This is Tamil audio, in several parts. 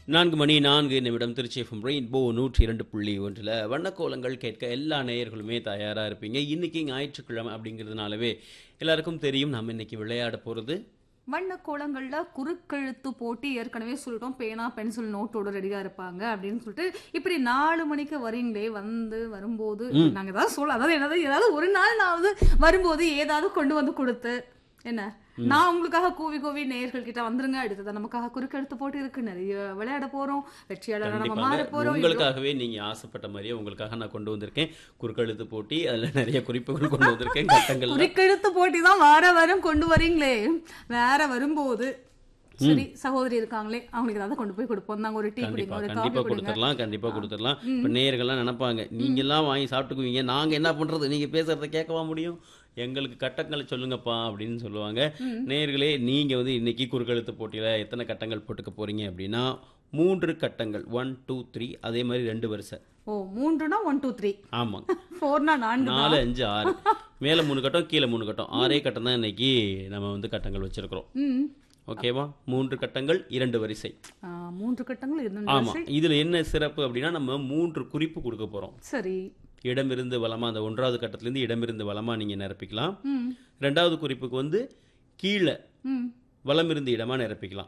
4 மணி 4 நிமிடம் திருச்சி எஃப்எம் ரெயின்போ 102.1ல் வண்ணக்கோலங்கள் கேட்க எல்லா நேயர்களுமே தயாராக இருப்பீங்க. இன்றைக்கி ஞாயிற்றுக்கிழமை அப்படிங்கிறதுனாலவே எல்லாருக்கும் தெரியும் நம்ம இன்னைக்கு விளையாட போகிறது வண்ணக்கோலங்கள்ல குறுக்கெழுத்து போட்டி. ஏற்கனவே சொல்லிட்டோம், பேனா பென்சில் நோட்டோட ரெடியா இருப்பாங்க அப்படின்னு சொல்லிட்டு. இப்படி 4 மணிக்கு வரீங்களே, வரும்போது நாங்க ஏதாவது அதாவது ஏதாவது ஒரு நாள் நான் வரும்போது ஏதாவது கொண்டு வந்து கொடுத்து என்ன நான் உங்களுக்காக கூவி நேயர்கள் கிட்ட வந்துருங்க, அடுத்தது நமக்காக குறுக்கெழுத்து போட்டி இருக்கு, நிறைய விளையாட போறோம், வெற்றியாளர் நம்ம மாற போறோம். உங்களுக்காகவே நீங்க ஆசைப்பட்ட மாதிரியே உங்களுக்காக நான் கொண்டு வந்திருக்கேன் குறுக்கெழுத்து போட்டி. அதுல நிறைய குறிப்புகள் கொண்டு வந்திருக்கேன். கட்டங்கள் குறுக்கெழுத்து போட்டி தான் வாரம் கொண்டு வரீங்களே, வேற வரும்போது சரி சகோதரி இருக்காங்களே அவங்களுக்கு ஏதாவது கொண்டு போய் கொடுப்போம். நாங்க ஒரு டீ குடிங்க, ஒரு காஃபி குடிங்க. கண்டிப்பா கொடுத்துடலாம். இப்ப நேயர்கள்லாம் நினைப்பாங்க, நீங்க எல்லாம் வாங்கி சாப்பிட்டுக்குவீங்க, நாங்க என்ன பண்றது, நீங்க பேசுறத கேட்கவா முடியும், எங்களுக்கு கட்டங்களை சொல்லுங்கப்பா அப்படின்னு சொல்லுவாங்க. நேயர்களே, நீங்க இன்னைக்கு குறுக்கெழுத்து போட்டியில எத்தனை கட்டங்கள் போட்டுக்க போறீங்க அப்படின்னா 3 கட்டங்கள் 1 2 3, அதே மாதிரி 2 வரிசை. 3னா 1 2 3. ஆமா. 4னா 4 5 6, மேல 3 கட்டம் கீழே 3 கட்டம், 6 கட்டம் தான் இன்னைக்கு நம்ம கட்டங்கள் வச்சிருக்கிறோம். ஓகேவா? 3 கட்டங்கள் 2 வரிசை. 3 கட்டங்கள் 2 ஆமா. இதுல என்ன சிறப்பு அப்படின்னா நம்ம 3 குறிப்பு கொடுக்க போறோம். சரி. இடமிருந்து வலமா, அந்த 1வது கட்டத்திலிருந்து இடமிருந்து வலமா நீங்க நிரப்பிக்கலாம். 2வது குறிப்புக்கு கீழே வலமிருந்து இடமா நிரப்பிக்கலாம்.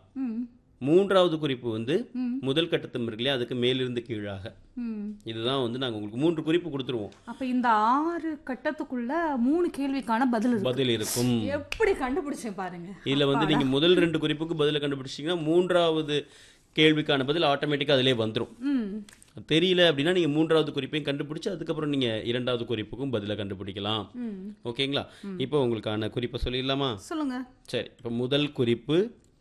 3வது குறிப்பு முதல் கட்டத்தும் இருக்குல்லையா, அதுக்கு மேலிருந்து கீழாக. இதுதான் நாங்க உங்களுக்கு 3 குறிப்பு கொடுத்துருவோம். அப்ப இந்த 6 கட்டத்துக்குள்ள 3 கேள்விக்கான பதில் இருக்கும். எப்படி கண்டுபிடிச்சேன் பாருங்க. இதுல நீங்க முதல் 2 குறிப்புக்கு பதில கண்டுபிடிச்சீங்கன்னா 3வது கேள்விக்கான பதில் ஆட்டோமேட்டிக்கா அதிலே வந்துடும். தெரியல அப்படின்னா நீங்க 3வது குறிப்பையும் கண்டுபிடிச்சு அதுக்கப்புறம் நீங்க 2வது குறிப்புக்கும் பதில கண்டுபிடிக்கலாம். ஓகேங்களா? இப்போ உங்களுக்கான குறிப்பை சொல்லிடலாமா? சொல்லுங்க. சரி, இப்போ முதல் குறிப்பு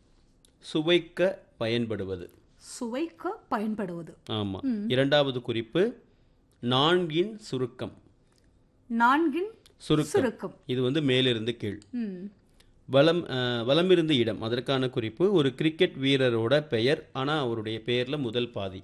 சுவைக்க பயன்படுவது. சுவைக்க பயன்படுவது. ஆமா. 2வது குறிப்பு நான்கின் சுருக்கம். நான்கின் சுருக்கம். இது மேலிருந்து கீழ். வலமிருந்து இடம், அதற்கான குறிப்பு ஒரு கிரிக்கெட் வீரரோட பெயர், ஆனா அவருடைய பெயர்ல முதல் பாதி.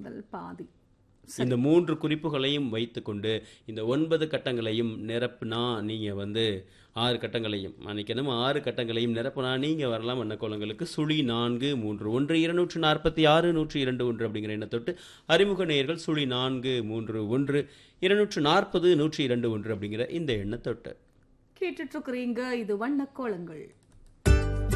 இந்த 3 குறிப்புகளையும் வைத்துக்கொண்டு இந்த 9 கட்டங்களையும் நிரப்புனா நீங்க 6 கட்டங்களையும் நினைக்கணும். 6 கட்டங்களையும் நிரப்புனா நீங்க வரலாம் வண்ணக்கோலங்களுக்கு. 0431 246 102 அப்படிங்கிற எண்ணை தொட்டு அறிமுக நேயர்கள் 0431 240 102 அப்படிங்கிற இந்த எண்ணை தொட்டு கேட்டுட்டு இருக்கிறீங்க. இது வண்ணக்கோலங்கள்.